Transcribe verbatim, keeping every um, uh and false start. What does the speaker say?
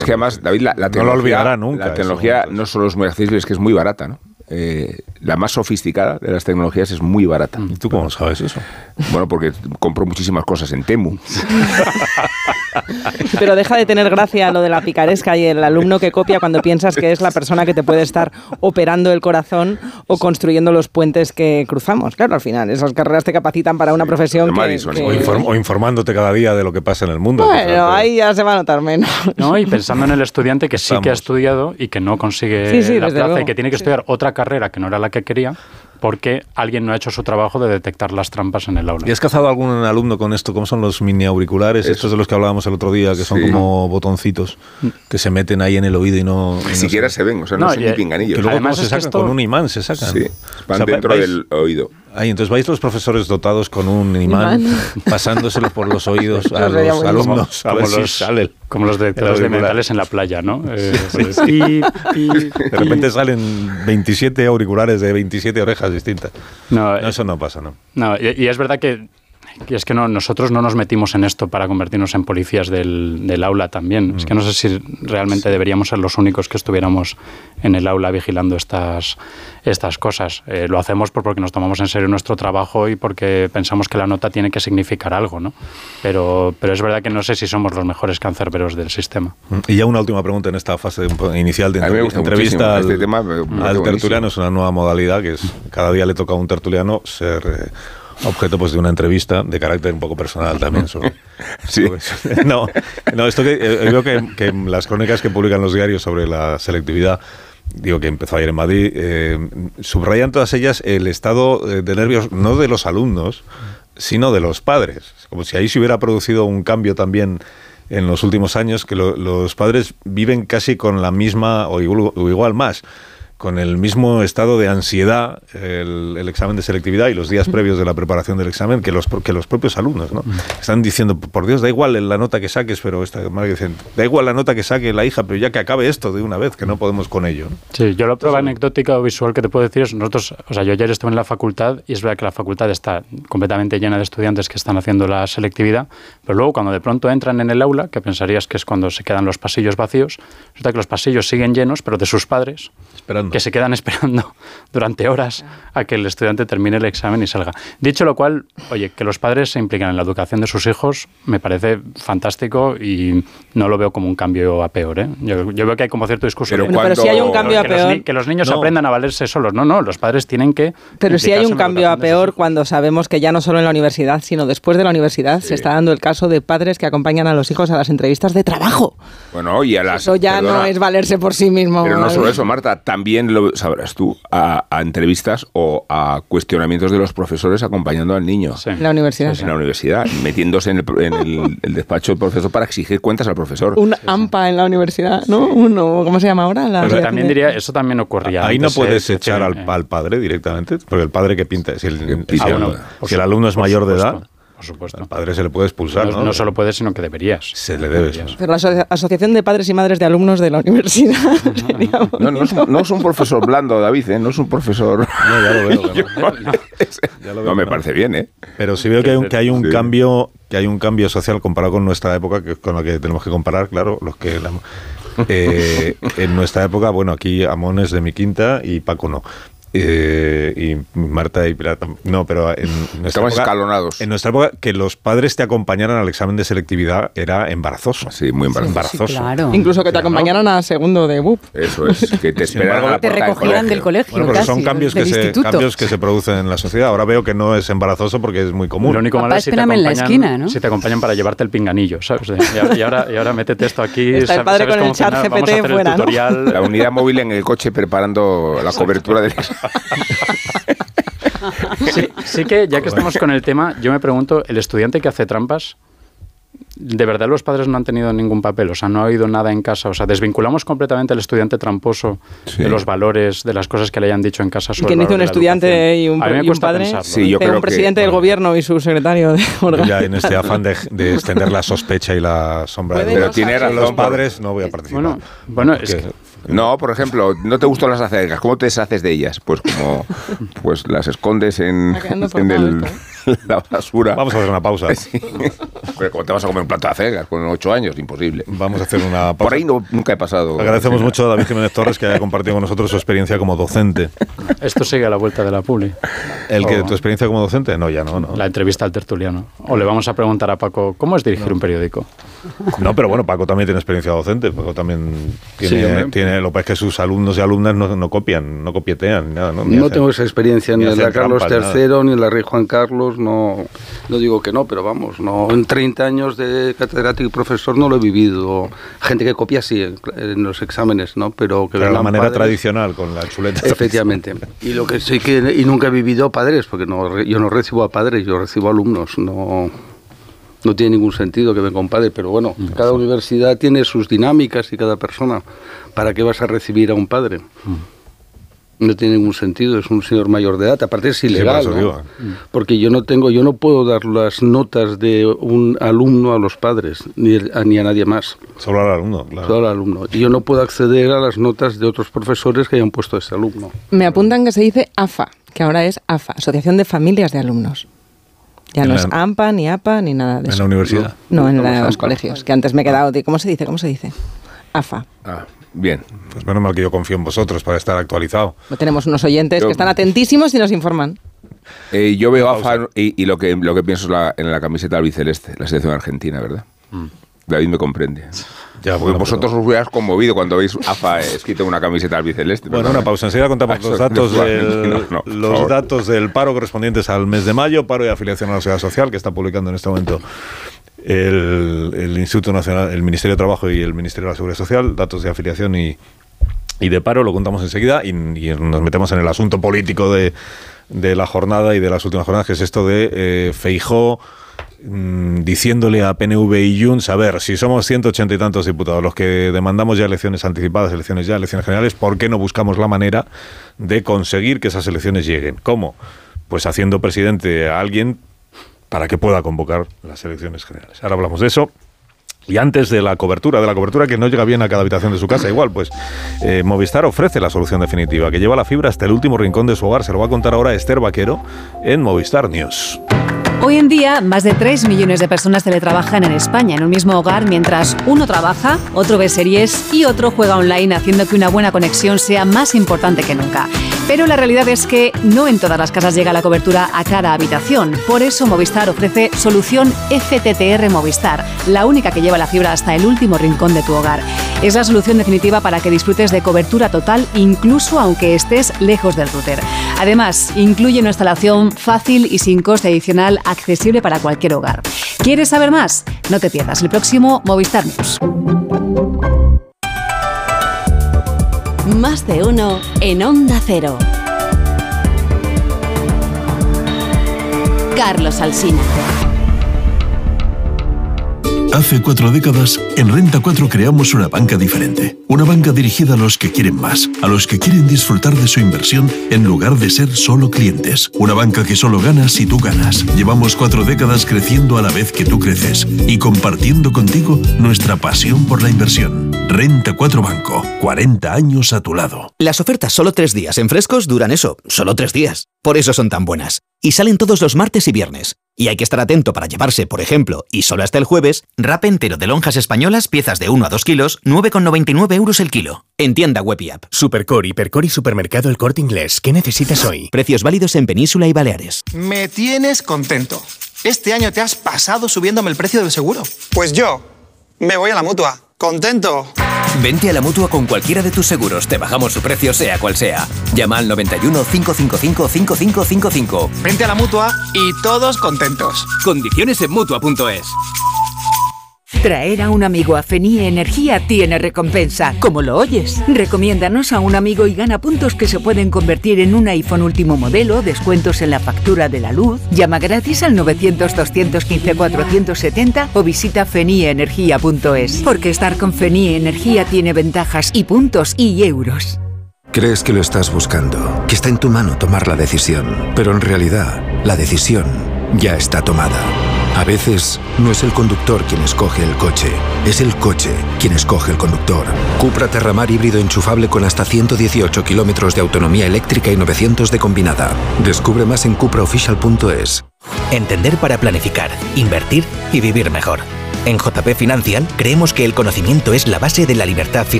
Es que además, David, la, la no lo olvidará nunca. La tecnología no solo es muy accesible, es que es muy barata, ¿no? Eh, la más sofisticada de las tecnologías es muy barata. ¿Y tú cómo sabes eso? Bueno, porque compro muchísimas cosas en Temu. Pero deja de tener gracia lo de la picaresca y el alumno que copia cuando piensas que es la persona que te puede estar operando el corazón o construyendo los puentes que cruzamos. Claro, al final, esas carreras te capacitan para una sí, profesión que, que... O, inform, o informándote cada día de lo que pasa en el mundo. Bueno, ahí ya se va a notar menos. No, y pensando en el estudiante que sí Estamos. que ha estudiado y que no consigue sí, sí, la plaza luego. y que tiene que estudiar sí. otra carrera que no era la que quería porque alguien no ha hecho su trabajo de detectar las trampas en el aula. ¿Y has cazado algún alumno con esto? ¿Cómo son los mini auriculares? Eso. Estos de los que hablábamos el otro día, que son sí. como botoncitos que se meten ahí en el oído y no... Ni no siquiera sé. se ven, o sea, no, no son ni pinganillos. Que luego Además se sacan, esto... con un imán se sacan. Sí, van o sea, dentro vais... del oído. Ahí, entonces vais los profesores dotados con un imán, ¿Imán? pasándolo por los oídos a los alumnos como, a ver como los, si sale como los directores de mentales en la playa, ¿no? Eh, sí, sí. Y, y, de repente y... salen veintisiete auriculares de veintisiete orejas distintas. No, no eso no pasa, ¿no? No, y, y es verdad que Y es que no, nosotros no nos metimos en esto para convertirnos en policías del, del aula también. Mm. Es que no sé si realmente sí. deberíamos ser los únicos que estuviéramos en el aula vigilando estas, estas cosas. Eh, lo hacemos porque nos tomamos en serio nuestro trabajo y porque pensamos que la nota tiene que significar algo, ¿no? Pero, pero es verdad que no sé si somos los mejores cancerberos del sistema. Y ya una última pregunta en esta fase inicial de entrev- entrevista al, este tema, al tertuliano. Es una nueva modalidad que es cada día le toca a un tertuliano ser... Eh, objeto pues de una entrevista de carácter un poco personal también sobre, sí. sobre no, no esto que eh, veo que, que las crónicas que publican los diarios sobre la selectividad, digo que empezó ayer en Madrid, eh, subrayan todas ellas el estado de nervios no de los alumnos sino de los padres, como si ahí se hubiera producido un cambio también en los últimos años, que lo, los padres viven casi con la misma o igual, o igual más con el mismo estado de ansiedad el, el examen de selectividad y los días previos de la preparación del examen que los, que los propios alumnos, ¿no? Están diciendo, por Dios, da igual la nota que saques, pero esta madre dicen, da igual la nota que saque la hija, pero ya que acabe esto de una vez, que no podemos con ello, ¿no? Sí, yo la prueba anecdótica o visual que te puedo decir es, nosotros, o sea, yo ayer estuve en la facultad y es verdad que la facultad está completamente llena de estudiantes que están haciendo la selectividad, pero luego cuando de pronto entran en el aula, que pensarías que es cuando se quedan los pasillos vacíos, resulta que los pasillos siguen llenos, pero de sus padres, esperando. Que se quedan esperando durante horas a que el estudiante termine el examen y salga. Dicho lo cual, oye, que los padres se implican en la educación de sus hijos me parece fantástico y no lo veo como un cambio a peor, ¿eh? Yo, yo veo que hay como cierto discurso. Pero, de, pero si hay un cambio a que peor... Los, que los niños no. aprendan a valerse solos. No, no, los padres tienen que... Pero si hay un cambio a peor cuando sabemos que ya no solo en la universidad, sino después de la universidad sí. se está dando el caso de padres que acompañan a los hijos a las entrevistas de trabajo. Bueno, y a las... Eso ya perdona, no es valerse por sí mismo. Pero no solo eso, Marta, también lo sabrás tú, a, a entrevistas o a cuestionamientos de los profesores acompañando al niño. Sí. En la universidad. En la universidad, metiéndose en el, en el, el despacho del profesor para exigir cuentas al profesor. Un sí, AMPA sí. en la universidad, ¿no? Uno, ¿cómo se llama ahora? La pues también de... diría, eso también ocurría. Ahí antes, no puedes eh, echar eh, al, al padre directamente, porque el padre que pinta, si el, que si ah, el, bueno, si el alumno es mayor de edad, por supuesto. Al padre se le puede expulsar, no, ¿no? No solo puedes, sino que deberías. Se le debe. Pero la aso- Asociación de Padres y Madres de Alumnos de la Universidad. No, no, no, es, un, no es un profesor blando, David, ¿eh? No es un profesor... No, ya lo veo. no, no, ya lo veo, no me no. parece bien, ¿eh? Pero sí veo que hay un, que hay un sí. cambio que hay un cambio social comparado con nuestra época, que con lo que tenemos que comparar, claro, los que... La, eh, en nuestra época, bueno, aquí Amón es de mi quinta y Paco no. Eh, y Marta y Pilar no, pero en nuestra estamos época, escalonados. En nuestra época, que los padres te acompañaran al examen de selectividad era embarazoso. Sí, muy embarazoso. Sí, embarazoso. Sí, claro. Incluso que te acompañaran a segundo de B U P. Eso es, que te esperaran. Te recogieran del colegio. Bueno, pero casi, son cambios que, se, cambios que se producen en la sociedad. Ahora veo que no es embarazoso porque es muy común. Lo único Papá, malo es si te, en la esquina, ¿no? si te acompañan para llevarte el pinganillo, ¿sabes? Y ahora, y ahora, y ahora métete esto aquí. Está el padre ¿sabes con el chat G P T fuera, ¿no? La unidad móvil en el coche preparando la cobertura del... Sí, sí que ya que estamos con el tema, yo me pregunto, el estudiante que hace trampas, ¿de verdad los padres no han tenido ningún papel? O sea, no ha oído nada en casa. O sea, desvinculamos completamente al estudiante tramposo sí. de los valores, de las cosas que le hayan dicho en casa sobre ¿Quién hizo un estudiante y un, y un padre? Pensarlo, sí, yo ¿eh? creo un presidente que, del gobierno y su secretario de órgano. Ya en este afán de, de extender la sospecha y la sombra de pero tiene razón, los padres, no voy a participar. Bueno, bueno es que... No, por ejemplo, no te gustan las acelgas, ¿cómo te deshaces de ellas? Pues como pues las escondes en, en el... la basura. Vamos a hacer una pausa. Sí. ¿Cómo te vas a comer un plato de acelgas con ocho años? Imposible. Vamos a hacer una pausa. Por ahí no, nunca he pasado. Agradecemos mucho a David Jiménez Torres que haya compartido con nosotros su experiencia como docente. Esto sigue a la vuelta de la publi. ¿El que O- tu experiencia como docente? No, ya no, no. La entrevista al tertuliano. O le vamos a preguntar a Paco, ¿cómo es dirigir un periódico? No, pero bueno, Paco también tiene experiencia docente. Paco también tiene, Sí, hombre. tiene lo que pasa es que sus alumnos y alumnas no, no copian, no copietean, ni nada. No, Ni No hacen- tengo esa experiencia ni ni en la hacen Carlos trampas, nada. tercero ni en la Rey Juan Carlos, no, no digo que no, pero vamos, no en treinta años de catedrático y profesor no lo he vivido. Gente que copia sí en, en los exámenes, ¿no? Pero que Pero la vengan manera padres- tradicional, con la chuleta. Efectivamente. Y lo que sí que y nunca he vivido padres, porque no re- yo no recibo a padres, yo recibo alumnos, no no tiene ningún sentido que venga un padre, pero bueno, cada universidad tiene sus dinámicas y cada persona. ¿Para qué vas a recibir a un padre? No tiene ningún sentido, es un señor mayor de edad, aparte es ilegal, por eso ¿no? digo. Porque yo no tengo, yo no puedo dar las notas de un alumno a los padres, ni a, ni a nadie más, Solo al alumno, claro. solo al alumno. Y yo no puedo acceder a las notas de otros profesores que hayan puesto a ese alumno. Me apuntan que se dice A F A, que ahora es A F A, Asociación de Familias de Alumnos. Ya En no la- es A M P A, ni A P A, ni nada de En eso. la universidad. No, en Estamos la- los A M P A. colegios, que antes me he quedado... de- ¿Cómo se dice? ¿Cómo se dice? A F A. Ah, bien. Pues menos mal que yo confío en vosotros para estar actualizado. Tenemos unos oyentes Yo- que están atentísimos y nos informan. Eh, yo veo A F A y, y lo que lo que pienso es la, en la camiseta albiceleste, la selección argentina, ¿verdad? David me comprende. Ya, Porque bueno, vosotros pero- os hubieras conmovido cuando veis A F A escrito en una camiseta albiceleste. Bueno, perdón. una pausa. Enseguida contamos Eso los de datos fútbol del, argentino, no, por los favor. datos del paro correspondientes al mes de mayo, paro y afiliación a la Seguridad Social, que está publicando en este momento el, el Instituto Nacional, el Ministerio de Trabajo y el Ministerio de la Seguridad Social, datos de afiliación y, y de paro, lo contamos enseguida y, y nos metemos en el asunto político de, de la jornada y de las últimas jornadas, que es esto de eh, Feijóo mm, diciéndole a P N V y Junts, a ver, si somos ciento ochenta y tantos diputados los que demandamos ya elecciones anticipadas, elecciones ya, elecciones generales, ¿por qué no buscamos la manera de conseguir que esas elecciones lleguen? ¿Cómo? Pues haciendo presidente a alguien para que pueda convocar las elecciones generales. Ahora hablamos de eso. Y antes de la cobertura, de la cobertura que no llega bien a cada habitación de su casa, igual, pues eh, Movistar ofrece la solución definitiva, que lleva la fibra hasta el último rincón de su hogar. Se lo va a contar ahora Esther Vaquero en Movistar News. Hoy en día, más de tres millones de personas teletrabajan en España en un mismo hogar, mientras uno trabaja, otro ve series y otro juega online, haciendo que una buena conexión sea más importante que nunca. Pero la realidad es que no en todas las casas llega la cobertura a cada habitación. Por eso Movistar ofrece solución F T T R Movistar, la única que lleva la fibra hasta el último rincón de tu hogar. Es la solución definitiva para que disfrutes de cobertura total, incluso aunque estés lejos del router. Además, incluye una instalación fácil y sin coste adicional, accesible para cualquier hogar. ¿Quieres saber más? No te pierdas el próximo Movistar News. Más de uno en Onda Cero. Carlos Alsina. Hace cuatro décadas, en Renta cuatro creamos una banca diferente. Una banca dirigida a los que quieren más, a los que quieren disfrutar de su inversión en lugar de ser solo clientes. Una banca que solo gana si tú ganas. Llevamos cuatro décadas creciendo a la vez que tú creces y compartiendo contigo nuestra pasión por la inversión. Renta cuatro Banco, cuarenta años a tu lado. Las ofertas solo tres días en Frescos duran eso, solo tres días. Por eso son tan buenas. Y salen todos los martes y viernes. Y hay que estar atento para llevarse, por ejemplo, y solo hasta el jueves, wrap entero de lonjas españolas, piezas de uno a dos kilos, nueve con noventa y nueve euros el kilo. En tienda web y app. Supercore, Hipercore y Supermercado El Corte Inglés. ¿Qué necesitas hoy? Precios válidos en Península y Baleares. Me tienes contento. Este año te has pasado subiéndome el precio del seguro. Pues yo me voy a la Mutua. ¡Contento! Vente a la Mutua con cualquiera de tus seguros. Te bajamos su precio sea cual sea. Llama al noventa y uno, cinco cinco cinco, cinco cinco cinco cinco. Vente a la Mutua y todos contentos. Condiciones en Mutua punto es. Traer a un amigo a Fenie Energía tiene recompensa. ¿Cómo lo oyes? Recomiéndanos a un amigo y gana puntos que se pueden convertir en un iPhone último modelo, descuentos en la factura de la luz. Llama gratis al novecientos, doscientos quince, cuatrocientos setenta o visita fenie energía punto es. Porque estar con Fenie Energía tiene ventajas y puntos y euros. Crees que lo estás buscando, que está en tu mano tomar la decisión, pero en realidad la decisión ya está tomada. A veces no es el conductor quien escoge el coche, es el coche quien escoge el conductor. Cupra Terramar híbrido enchufable con hasta ciento dieciocho kilómetros de autonomía eléctrica y novecientos de combinada. Descubre más en cupra oficial punto es. Entender para planificar, invertir y vivir mejor. En J P Financial creemos que el conocimiento es la base de la libertad financiera.